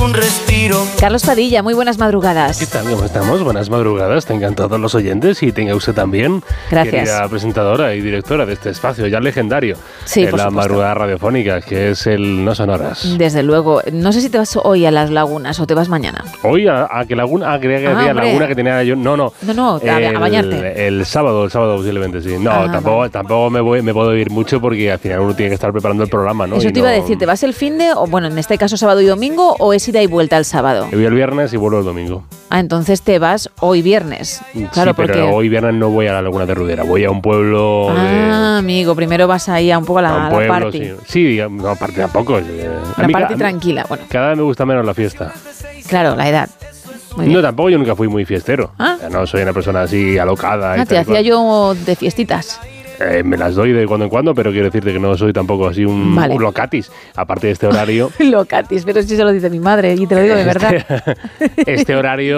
un respiro. Carlos Padilla, muy buenas madrugadas. ¿Qué tal? ¿Cómo estamos? Buenas madrugadas. Tengan todos los oyentes y tenga usted también. Gracias. Querida presentadora y directora de este espacio ya legendario. Sí, de por la supuesto. madrugada radiofónica, que es el No Sonoras. Desde luego. No sé si te vas hoy a las lagunas o te vas mañana. Hoy a qué laguna, creía que había hombre. laguna que tenía yo. No, a bañarte. El sábado posiblemente sí. No, tampoco me puedo ir mucho porque al final uno tiene que estar preparando el programa, ¿no? Eso te iba a decir, ¿te vas el finde o bueno, en este caso sábado y domingo o es ida y vuelta el sábado? Yo voy el viernes y vuelvo el domingo. Ah, entonces te vas hoy viernes. Claro, sí, pero porque hoy viernes no voy a la Laguna de Rudera, voy a un pueblo amigo, primero vas ahí a un poco a la party. Sí, no, party tampoco. La party tranquila, bueno. Cada vez me gusta menos la fiesta. Claro, la edad. No, tampoco, yo nunca fui muy fiestero. ¿Ah? O sea, no soy una persona así alocada. Te hacía yo de fiestitas. Me las doy de cuando en cuando, pero quiero decirte que no soy tampoco así un locatis. Aparte de este horario... Locatis, pero sí se lo dice mi madre y te lo digo de verdad. Este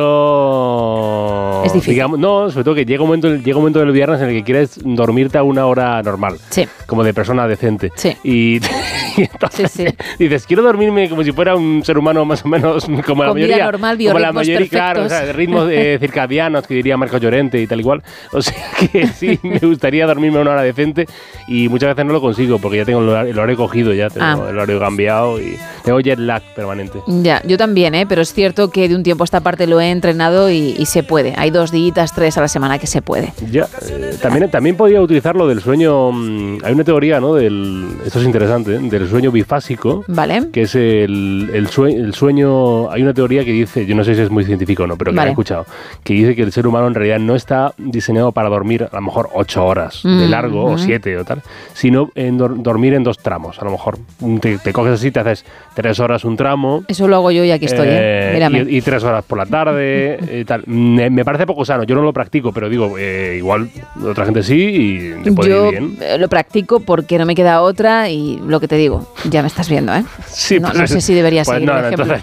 horario... Es difícil. Digamos, no, sobre todo que llega un momento del viernes en el que quieres dormirte a una hora normal. Sí. Como de persona decente. Sí. Y entonces dices, quiero dormirme como si fuera un ser humano más o menos como la mayoría. Vida normal, biorritmos como la mayoría, perfectos. claro, o sea, ritmos circadianos que diría Marco Llorente y tal y cual. O sea que sí, me gustaría dormirme a una hora decente y muchas veces no lo consigo porque ya tengo el horario cogido, ya tengo el horario cambiado y tengo jet lag permanente. Ya, yo también, pero es cierto que de un tiempo a esta parte lo he entrenado y se puede. Hay 2 días, 3 a la semana que se puede. Ya, también podría utilizar lo del sueño. Hay una teoría, ¿no? Esto es interesante, del sueño bifásico. Vale. Que es el sueño. Hay una teoría que dice, yo no sé si es muy científico o no, pero que la he escuchado, que dice que el ser humano en realidad no está diseñado para dormir a lo mejor 8 horas de largo o 7 o tal, sino en dormir en 2 tramos. A lo mejor te coges así, te haces 3 horas un tramo. Eso lo hago yo y aquí estoy, mírame. Y 3 horas por la tarde, tal. Me parece poco sano, yo no lo practico, pero digo, igual otra gente sí y te puede ir bien. Yo lo practico porque no me queda otra y lo que te digo, ya me estás viendo, ¿eh? Sí, no sé si debería seguir el ejemplo.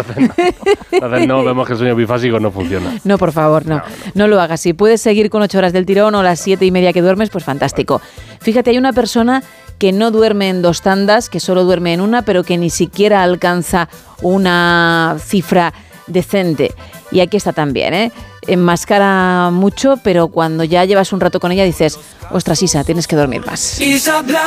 Entonces no, vemos que el sueño bifásico no funciona. No, por favor, no lo hagas. Si puedes seguir con 8 horas del tirón o las 7:30 que duermes, pues fantástico. Fíjate, hay una persona que no duerme en 2 tandas, que solo duerme en una, pero que ni siquiera alcanza una cifra decente. Y aquí está también, enmascara mucho, pero cuando ya llevas un rato con ella dices, ostras, Isa, tienes que dormir más.